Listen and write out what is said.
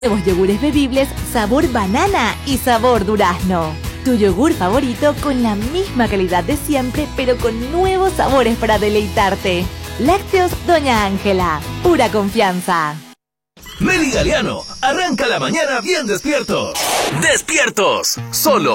Nuevos yogures bebibles sabor banana y sabor durazno. Tu yogur favorito con la misma calidad de siempre, pero con nuevos sabores para deleitarte. Lácteos Doña Ángela, pura confianza. Meli Galeano, arranca la mañana bien despiertos. ¡Despiertos! Solo